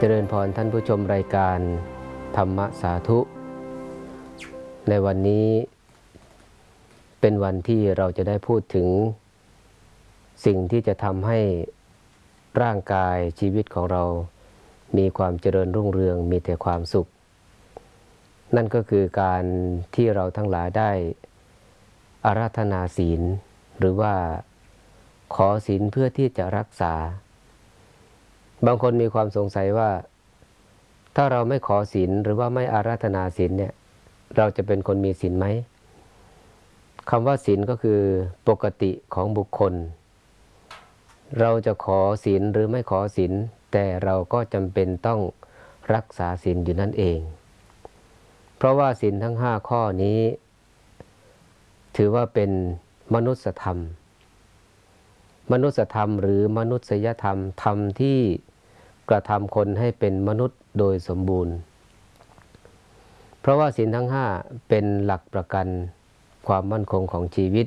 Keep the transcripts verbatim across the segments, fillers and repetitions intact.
จริญพรท่านผู้ชมรายการธรรมสาธุในวันนี้เป็นวันที่เราจะได้พูดถึงสิ่งที่จะทำให้ร่างกายชีวิตของเรามีความเจริญรุ่งเรืองมีแต่ความสุขนั่นก็คือการที่เราทั้งหลายได้อาราธนาศีลหรือว่าขอศีลเพื่อที่จะรักษาบางคนมีความสงสัยว่าถ้าเราไม่ขอศีลหรือว่าไม่อาราธนาศีลเนี่ยเราจะเป็นคนมีศีลไหมคำว่าศีลก็คือปกติของบุคคลเราจะขอศีลหรือไม่ขอศีลแต่เราก็จำเป็นต้องรักษาศีลอยู่นั่นเองเพราะว่าศีลทั้งห้าข้อนี้ถือว่าเป็นมนุษยธรรมมนุษยธรรมหรือมนุษยธรรมธรรมที่กระทำคนให้เป็นมนุษย์โดยสมบูรณ์เพราะว่าศีลทั้งห้าเป็นหลักประกันความมั่นคงของชีวิต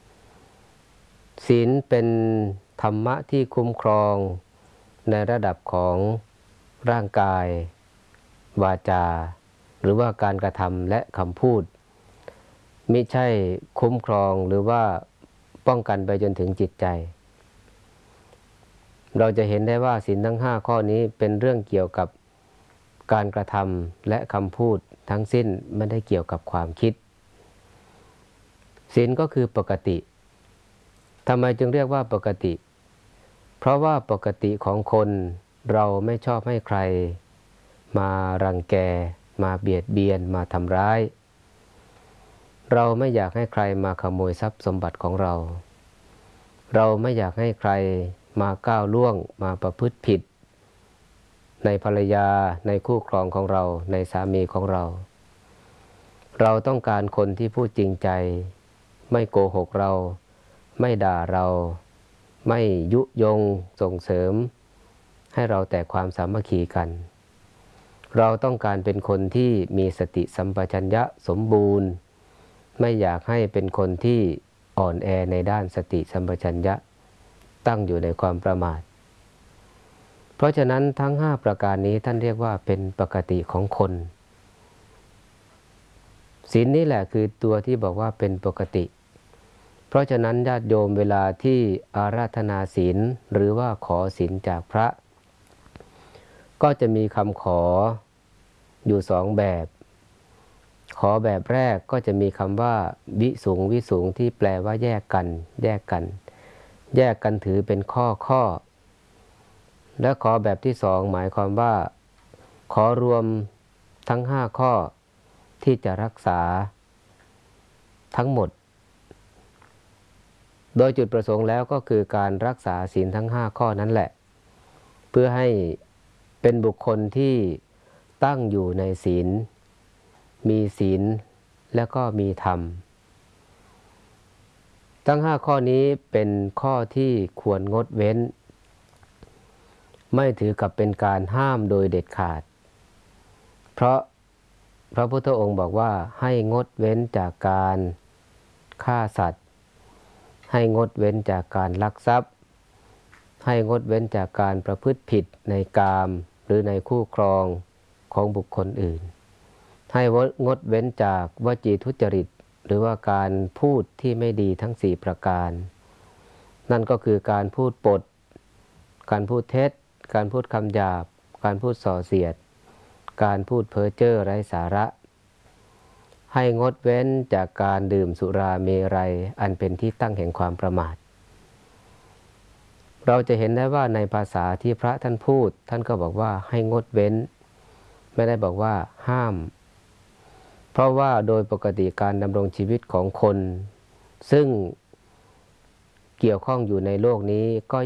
ศีลเป็นธรรมะที่คุ้มครองในระดับของร่างกายวาจาหรือว่าการกระทำและคำพูดมิใช่คุ้มครองหรือว่าป้องกันไปจนถึงจิตใจเราจะเห็นได้ว่าศีลทั้งห้าข้อนี้เป็นเรื่องเกี่ยวกับการกระทำและคำพูดทั้งสิ้นไม่ได้เกี่ยวกับความคิดศีลก็คือปกติทำไมจึงเรียกว่าปกติเพราะว่าปกติของคนเราไม่ชอบให้ใครมารังแกมาเบียดเบียนมาทำร้ายเราไม่อยากให้ใครมาขโมยทรัพย์สมบัติของเราเราไม่อยากให้ใครมาก้าวล่วงมาประพฤติผิดในภรรยาในคู่ครองของเราในสามีของเราเราต้องการคนที่พูดจริงใจไม่โกหกเราไม่ด่าเราไม่ยุยงส่งเสริมให้เราแต่ความสามัคคีกันเราต้องการเป็นคนที่มีสติสัมปชัญญะสมบูรณ์ไม่อยากให้เป็นคนที่อ่อนแอในด้านสติสัมปชัญญะตั้งอยู่ในความประมาทเพราะฉะนั้นทั้งห้าประการนี้ท่านเรียกว่าเป็นปกติของคนศีลนี่แหละคือตัวที่บอกว่าเป็นปกติเพราะฉะนั้นญาติโยมเวลาที่อาราธนาศีลหรือว่าขอศีลจากพระก็จะมีคำขออยู่สองแบบขอแบบแรกก็จะมีคำว่าวิสุงวิสุงที่แปลว่าแยกกันแยกกันแยกกันถือเป็นข้อข้อและขอแบบที่สองหมายความว่าขอรวมทั้งห้าข้อที่จะรักษาทั้งหมดโดยจุดประสงค์แล้วก็คือการรักษาศีลทั้งห้าข้อนั้นแหละเพื่อให้เป็นบุคคลที่ตั้งอยู่ในศีลมีศีลแล้วก็มีธรรมทั้งห้าข้อนี้เป็นข้อที่ควรงดเว้นไม่ถือกับเป็นการห้ามโดยเด็ดขาดเพราะพระพุทธองค์บอกว่าให้งดเว้นจากการฆ่าสัตว์ให้งดเว้นจากการลักทรัพย์ให้งดเว้นจากการประพฤติผิดในกามหรือในคู่ครองของบุคคลอื่นให้งดเว้นจากวจีทุจริตหรือว่าการพูดที่ไม่ดีทั้งสี่ประการนั่นก็คือการพูดปดการพูดเท็จการพูดคำหยาบการพูดส่อเสียดการพูดเพ้อเจ้อไร้สาระให้งดเว้นจากการดื่มสุราเมรัยอันเป็นที่ตั้งแห่งความประมาทเราจะเห็นได้ว่าในภาษาที่พระท่านพูดท่านก็บอกว่าให้งดเว้นไม่ได้บอกว่าห้ามเพราะว่าโดยปกติการดำรงชีวิตของคนซึ่งเกี่ยวข้องอยู่ในโลกนี้ก็